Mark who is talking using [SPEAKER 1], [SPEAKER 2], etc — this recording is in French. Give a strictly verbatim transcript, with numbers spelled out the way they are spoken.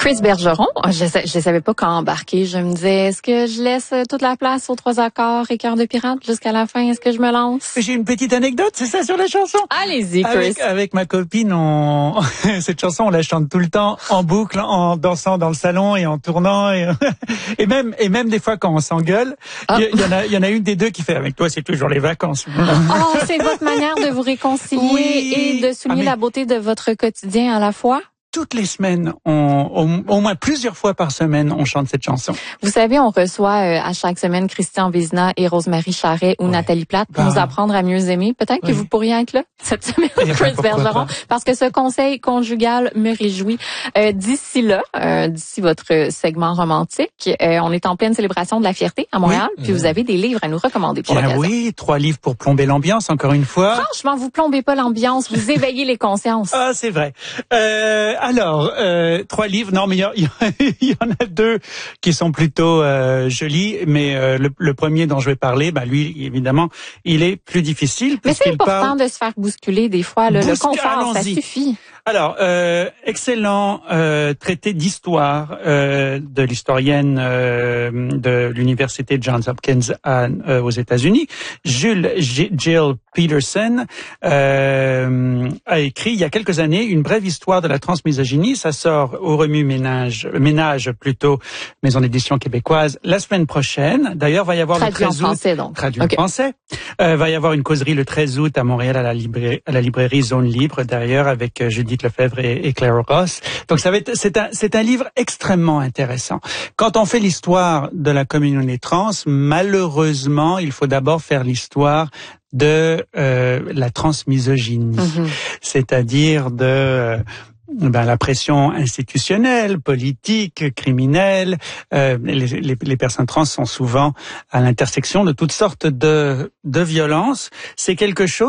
[SPEAKER 1] Chris Bergeron, je ne je savais pas quand embarquer. Je me disais, est-ce que je laisse toute la place aux trois accords et cœur de pirate jusqu'à la fin? Est-ce que je me lance?
[SPEAKER 2] J'ai une petite anecdote, c'est ça, sur la chanson.
[SPEAKER 1] Allez-y, Chris.
[SPEAKER 2] Avec, avec ma copine, on... cette chanson, on la chante tout le temps, en boucle, en dansant dans le salon et en tournant. Et, et même et même des fois, quand on s'engueule, il oh. y, y, en a, y en a une des deux qui fait, avec toi, c'est toujours les vacances.
[SPEAKER 1] Oh, c'est votre manière de vous réconcilier
[SPEAKER 2] oui.
[SPEAKER 1] et de souligner ah, mais... la beauté de votre quotidien à la fois?
[SPEAKER 2] Toutes les semaines, on, au, au moins plusieurs fois par semaine, on chante cette chanson.
[SPEAKER 1] Vous savez, on reçoit euh, à chaque semaine Christian Vézina et Rosemary Charret ou ouais. Nathalie Plate pour bah, nous apprendre à mieux aimer. Peut-être oui. que vous pourriez être là cette semaine, Chris Bergeron, pas. parce que ce conseil conjugal me réjouit. Euh, d'ici là, euh, d'ici votre segment romantique, euh, on est en pleine célébration de la fierté à Montréal, oui. puis vous avez des livres à nous recommander pour l'occasion.
[SPEAKER 2] Oui, trois livres pour plomber l'ambiance, encore une fois.
[SPEAKER 1] Franchement, vous plombez pas l'ambiance, vous éveillez les consciences.
[SPEAKER 2] Ah, c'est vrai. Euh, Alors, euh, trois livres, non, mais il y, y, y en a deux qui sont plutôt euh, jolis, mais euh, le, le premier dont je vais parler, bah lui, évidemment, il est plus difficile.
[SPEAKER 1] Mais c'est important
[SPEAKER 2] parle...
[SPEAKER 1] de se faire bousculer des fois, le, Bousque... le confort, ça suffit.
[SPEAKER 2] Alors, euh, excellent euh, traité d'histoire euh, de l'historienne euh, de l'université Johns Hopkins à, euh, aux États-Unis, Jules G- Jill Peterson, euh, a écrit il y a quelques années une brève histoire de la transmisogynie. Ça sort au Remue-Ménage, ménage plutôt, maison d'édition québécoise, la semaine prochaine. D'ailleurs, va y avoir
[SPEAKER 1] traduit
[SPEAKER 2] le treize
[SPEAKER 1] en français, donc.
[SPEAKER 2] Traduit
[SPEAKER 1] okay.
[SPEAKER 2] en français. Euh, va y avoir une causerie le treize août à Montréal à la librairie, à la librairie Zone Libre, d'ailleurs, avec euh, Judith Lefebvre et, et Claire Ross. Donc ça va être, c'est un, c'est un livre extrêmement intéressant. Quand on fait l'histoire de la communauté trans, malheureusement, il faut d'abord faire l'histoire de euh, la transmisogynie, mm-hmm. c'est-à-dire de euh, ben, la pression institutionnelle, politique, criminelle. Euh, les, les, les personnes trans sont souvent à l'intersection de toutes sortes de, de violences. C'est quelque chose